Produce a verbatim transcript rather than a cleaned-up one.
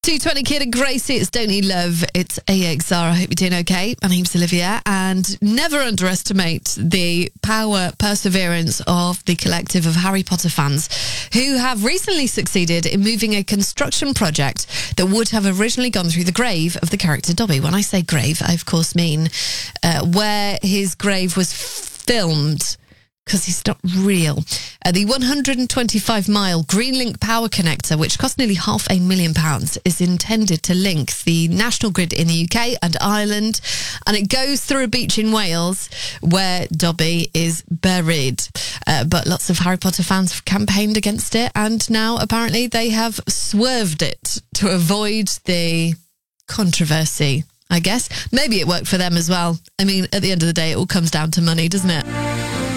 two twenty Kid and Gracie, it's Don't Need Love. It's A X R. I hope you're doing okay. My name's Olivia, and never underestimate the power, perseverance of the collective of Harry Potter fans who have recently succeeded in moving a construction project that would have originally gone through the grave of the character Dobby. When I say grave, I of course mean uh, where his grave was filmed, because he's not real. Uh, the one hundred twenty-five mile Greenlink power connector, which cost nearly half a million pounds, is intended to link the national grid in the U K and Ireland, and it goes through a beach in Wales where Dobby is buried. Uh, but lots of Harry Potter fans have campaigned against it, and now apparently they have swerved it to avoid the controversy, I guess. Maybe it worked for them as well. I mean, at the end of the day, it all comes down to money, doesn't it?